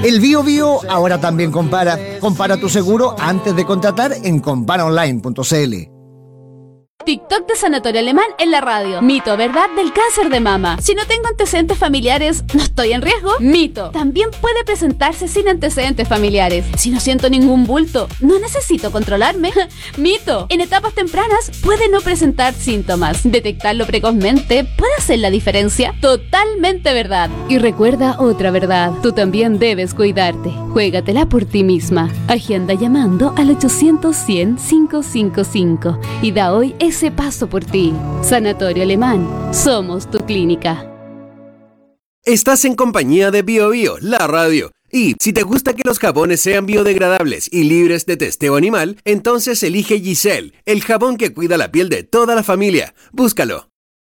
El Bio Bio ahora también compara. Compara tu seguro antes de contratar en comparaonline.cl. TikTok de Sanatorio Alemán en la radio. Mito, ¿verdad? Del cáncer de mama. Si no tengo antecedentes familiares, ¿no estoy en riesgo? Mito. También puede presentarse sin antecedentes familiares. Si no siento ningún bulto, ¿no necesito controlarme? Mito. En etapas tempranas puede no presentar síntomas. Detectarlo precozmente puede hacer la diferencia. Totalmente verdad. Y recuerda otra verdad. Tú también debes cuidarte. Juégatela por ti misma. Agenda llamando al 800-100-555 y da hoy ese paso por ti. Sanatorio Alemán, somos tu clínica. Estás en compañía de Bio Bio, la radio. Y si te gusta que los jabones sean biodegradables y libres de testeo animal, entonces elige Giselle, el jabón que cuida la piel de toda la familia. Búscalo.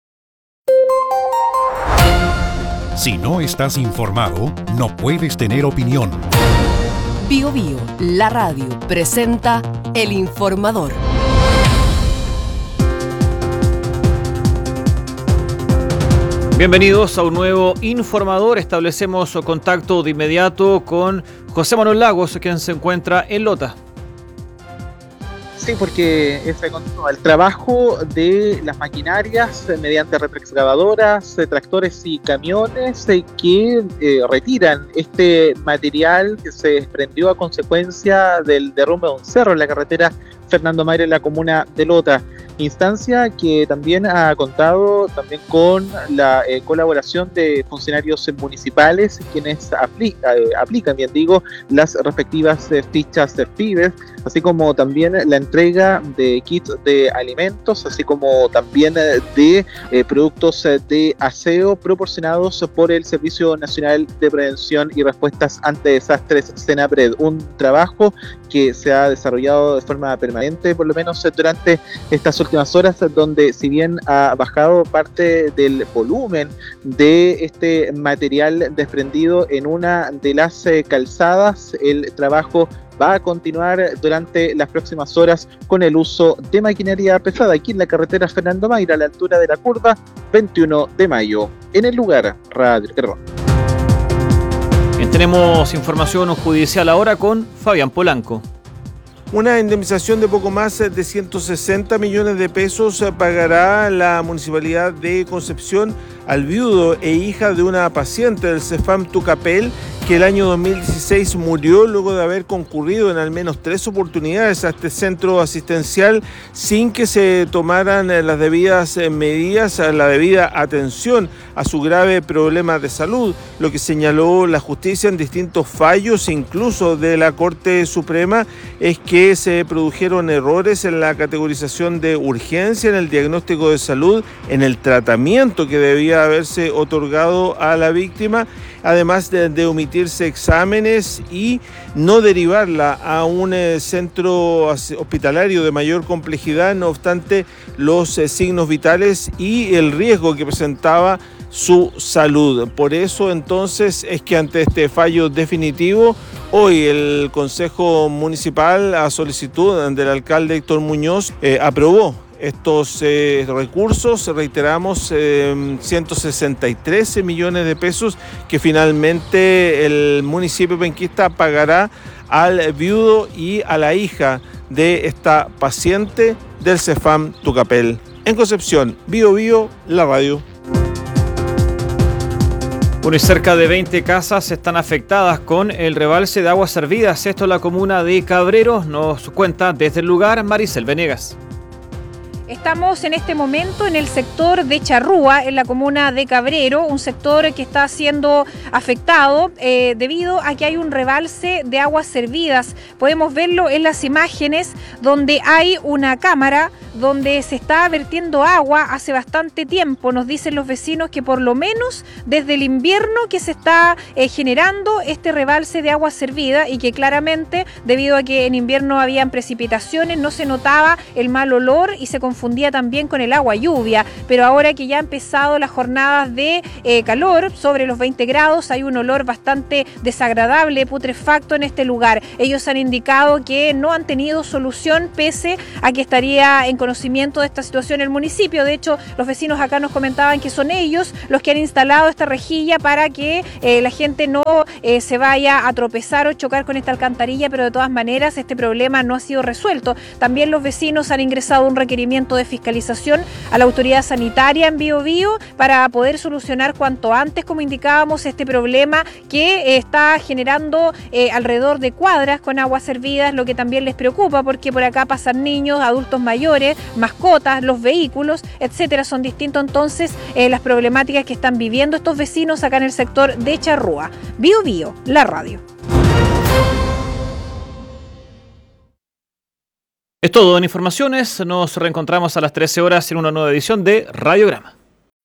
Si no estás informado, no puedes tener opinión. Bio Bio, la radio, presenta El Informador. Bienvenidos a un nuevo Informador. Establecemos contacto de inmediato con José Manuel Lagos, quien se encuentra en Lota. Sí, porque se continúa el trabajo de las maquinarias mediante retroexcavadoras, tractores y camiones que retiran este material que se desprendió a consecuencia del derrumbe de un cerro en la carretera Fernando Mayra en la comuna de Lota. Instancia que también ha contado también con la colaboración de funcionarios municipales quienes aplican, bien digo, las respectivas fichas de PYME, así como también la entrega de kits de alimentos, así como también de productos de aseo proporcionados por el Servicio Nacional de Prevención y Respuestas ante Desastres, SENAPRED. Un trabajo que se ha desarrollado de forma permanente, por lo menos durante estas últimas horas, donde si bien ha bajado parte del volumen de este material desprendido en una de las calzadas, el trabajo va a continuar durante las próximas horas con el uso de maquinaria pesada aquí en la carretera Fernando Mayra, a la altura de la curva 21 de mayo. En el lugar, Radio Terror. Tenemos información judicial ahora con Fabián Polanco. Una indemnización de poco más de 160 millones de pesos pagará la Municipalidad de Concepción al viudo e hija de una paciente del CEFAM Tucapel que el año 2016 murió luego de haber concurrido en al menos 3 oportunidades a este centro asistencial sin que se tomaran las debidas medidas, la debida atención a su grave problema de salud, lo que señaló la justicia en distintos fallos, incluso de la Corte Suprema, es que se produjeron errores en la categorización de urgencia, en el diagnóstico de salud, en el tratamiento que debía haberse otorgado a la víctima, además de omitirse exámenes y no derivarla a un centro hospitalario de mayor complejidad, no obstante los signos vitales y el riesgo que presentaba su salud. Por eso entonces es que ante este fallo definitivo, hoy el Consejo Municipal, a solicitud del alcalde Héctor Muñoz, aprobó estos recursos, reiteramos, 163 millones de pesos que finalmente el municipio penquista pagará al viudo y a la hija de esta paciente del CEFAM Tucapel. En Concepción, Bio Bio, la radio. Bueno, y cerca de 20 casas están afectadas con el rebalse de aguas servidas. Esto en la comuna de Cabrero. Nos cuenta desde el lugar Maricel Venegas. Estamos en este momento en el sector de Charrúa, en la comuna de Cabrero, un sector que está siendo afectado debido a que hay un rebalse de aguas servidas. Podemos verlo en las imágenes donde hay una cámara donde se está vertiendo agua hace bastante tiempo. Nos dicen los vecinos que por lo menos desde el invierno que se está generando este rebalse de agua servida y que claramente debido a que en invierno habían precipitaciones no se notaba el mal olor y se confundía también con el agua lluvia, pero ahora que ya han empezado las jornadas de calor, sobre los 20 grados, hay un olor bastante desagradable, putrefacto en este lugar. Ellos han indicado que no han tenido solución pese a que estaría en conocimiento de esta situación en el municipio. De hecho, los vecinos acá nos comentaban que son ellos los que han instalado esta rejilla para que la gente no se vaya a tropezar o chocar con esta alcantarilla, pero de todas maneras este problema no ha sido resuelto. También los vecinos han ingresado un requerimiento de fiscalización a la autoridad sanitaria en Biobío para poder solucionar cuanto antes, como indicábamos, este problema que está generando alrededor de cuadras con aguas servidas, lo que también les preocupa porque por acá pasan niños, adultos mayores, mascotas, los vehículos, etcétera. Son distintos entonces las problemáticas que están viviendo estos vecinos acá en el sector de Charrúa. Biobío, la radio. Es todo en informaciones. Nos reencontramos a las 13 horas en una nueva edición de Radiograma.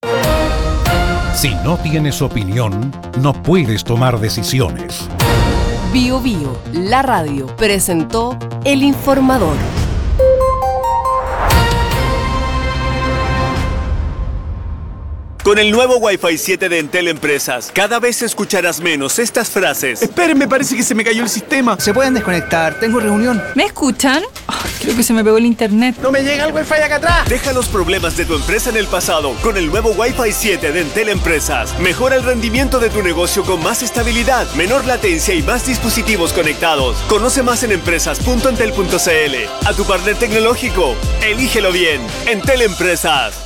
Si no tienes opinión, no puedes tomar decisiones. Biobío, la radio, presentó El Informador. Con el nuevo Wi-Fi 7 de Entel Empresas, cada vez escucharás menos estas frases. Esperen, parece que se me cayó el sistema. Se pueden desconectar, tengo reunión. ¿Me escuchan? Creo que se me pegó el internet. ¡No me llega el Wi-Fi acá atrás! Deja los problemas de tu empresa en el pasado con el nuevo Wi-Fi 7 de Entel Empresas. Mejora el rendimiento de tu negocio con más estabilidad, menor latencia y más dispositivos conectados. Conoce más en empresas.entel.cl. A tu partner tecnológico, elígelo bien. Entel Empresas.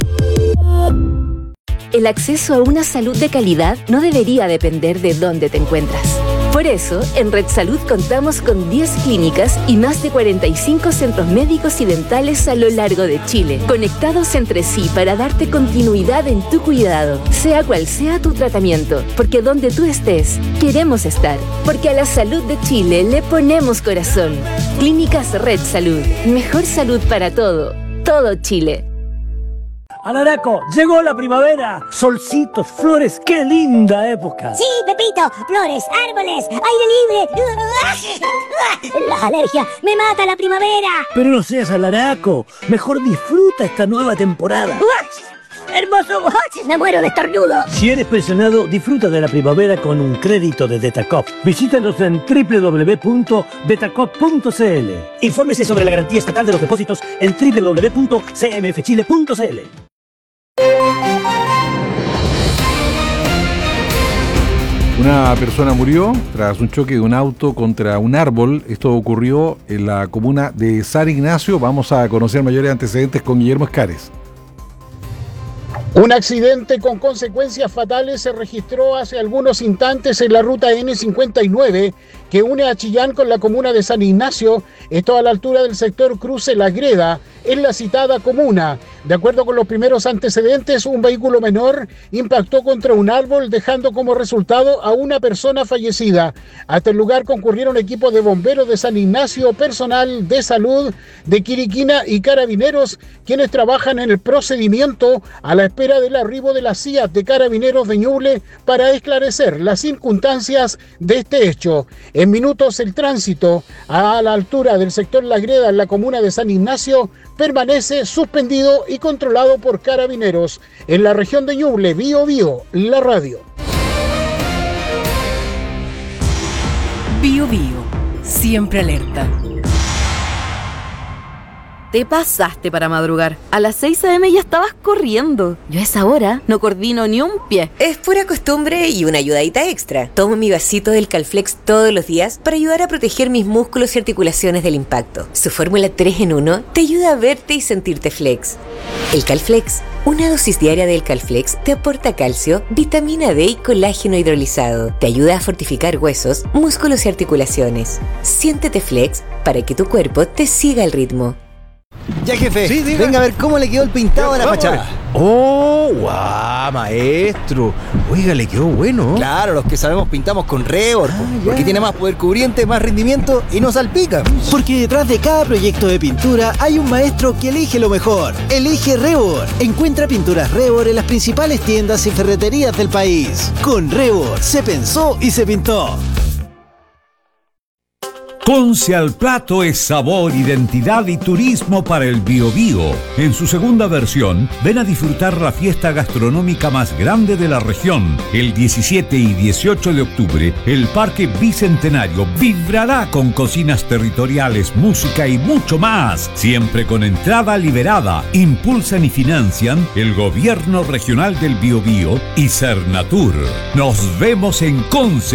El acceso a una salud de calidad no debería depender de dónde te encuentras. Por eso, en Red Salud contamos con 10 clínicas y más de 45 centros médicos y dentales a lo largo de Chile, conectados entre sí para darte continuidad en tu cuidado, sea cual sea tu tratamiento, porque donde tú estés, queremos estar, porque a la salud de Chile le ponemos corazón. Clínicas Red Salud, mejor salud para todo Chile. Alaraco, llegó la primavera. Solcitos, flores, qué linda época. Sí, Pepito, flores, árboles, aire libre. Las alergias, me mata la primavera. Pero no seas alaraco, mejor disfruta esta nueva temporada. ¡Hermoso! Me muero de estornudo. Si eres pensionado, disfruta de la primavera con un crédito de Detacop. Visítanos en www.detacop.cl. Infórmese sobre la garantía estatal de los depósitos en www.cmfchile.cl. Una persona murió tras un choque de un auto contra un árbol. Esto ocurrió en la comuna de San Ignacio. Vamos a conocer mayores antecedentes con Guillermo Escares. Un accidente con consecuencias fatales se registró hace algunos instantes en la ruta N59 que une a Chillán con la comuna de San Ignacio, esto a la altura del sector Cruce La Greda, en la citada comuna. De acuerdo con los primeros antecedentes, un vehículo menor impactó contra un árbol, dejando como resultado a una persona fallecida. Hasta el lugar concurrieron equipos de bomberos de San Ignacio, personal de salud de Quiriquina y carabineros, quienes trabajan en el procedimiento a la espera del arribo de la CIA de Carabineros de Ñuble para esclarecer las circunstancias de este hecho. En minutos el tránsito a la altura del sector La Greda en la comuna de San Ignacio permanece suspendido y controlado por carabineros. En la región de Ñuble, Biobío, la radio. Biobío, siempre alerta. Te pasaste para madrugar. A las 6 a.m. ya estabas corriendo. Yo a esa hora no coordino ni un pie. Es pura costumbre y una ayudadita extra. Tomo mi vasito del Calflex todos los días para ayudar a proteger mis músculos y articulaciones del impacto. Su fórmula 3 en 1 te ayuda a verte y sentirte flex. El Calflex, una dosis diaria del Calflex, te aporta calcio, vitamina D y colágeno hidrolizado. Te ayuda a fortificar huesos, músculos y articulaciones. Siéntete flex para que tu cuerpo te siga el ritmo. Ya, jefe, sí, venga a ver cómo le quedó el pintado a la fachada. ¡Oh, guau, maestro! Oiga, le quedó bueno. Claro, los que sabemos pintamos con Rebord, porque tiene más poder cubriente, más rendimiento y no salpica. Porque detrás de cada proyecto de pintura hay un maestro que elige lo mejor. Elige Rebord. Encuentra pinturas Rebord en las principales tiendas y ferreterías del país. Con Rebord se pensó y se pintó. Conce al Plato es sabor, identidad y turismo para el Biobío. En su segunda versión, ven a disfrutar la fiesta gastronómica más grande de la región. El 17 y 18 de octubre, el Parque Bicentenario vibrará con cocinas territoriales, música y mucho más. Siempre con entrada liberada. Impulsan y financian el Gobierno Regional del Biobío y Cernatur. Nos vemos en Conce